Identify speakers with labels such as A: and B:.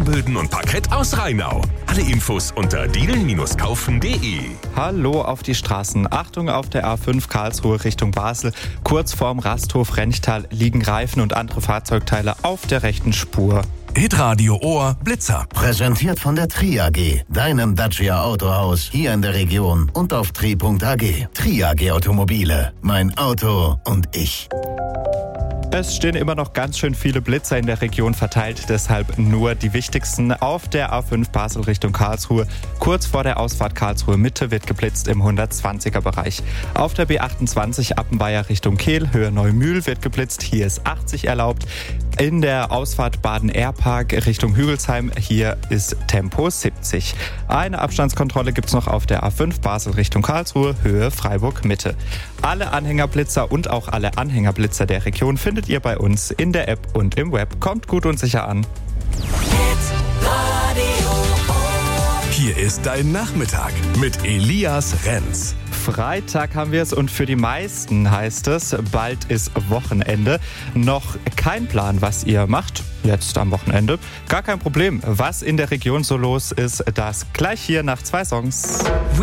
A: Fußböden und Parkett aus Rheinau. Alle Infos unter dielen-kaufen.de.
B: Hallo auf die Straßen. Achtung, auf der A5 Karlsruhe Richtung Basel. Kurz vorm Rasthof Renchtal liegen Reifen und andere Fahrzeugteile auf der rechten Spur.
A: Hitradio Ohr Blitzer.
C: Präsentiert von der Tri AG, deinem Dacia Autohaus hier in der Region und auf tri.ag. Tri AG Automobile, mein Auto und ich.
B: Es stehen immer noch ganz schön viele Blitzer in der Region verteilt, deshalb nur die wichtigsten. Auf der A5 Basel Richtung Karlsruhe, kurz vor der Ausfahrt Karlsruhe Mitte wird geblitzt im 120er Bereich. Auf der B28 Appenweier Richtung Kehl, Höhe Neumühl wird geblitzt, hier ist 80 erlaubt. In der Ausfahrt Baden-Airpark Richtung Hügelsheim, hier ist Tempo 70. Eine Abstandskontrolle gibt's noch auf der A5 Basel Richtung Karlsruhe, Höhe Freiburg Mitte. Alle Anhängerblitzer und auch alle Anhängerblitzer der Region findet ihr bei uns in der App und im Web. Kommt gut und sicher an.
A: Hier ist dein Nachmittag mit Elias Renz.
B: Freitag haben wir es und für die meisten heißt es, bald ist Wochenende. Noch kein Plan, was ihr macht jetzt am Wochenende? Gar kein Problem. Was in der Region so los ist, das gleich hier nach 2 Songs.